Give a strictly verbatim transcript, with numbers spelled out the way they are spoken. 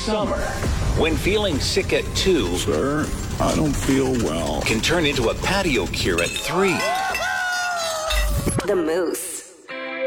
summer, when feeling sick at two, Sir, I don't feel well, can turn into a patio cure at three. The Moose.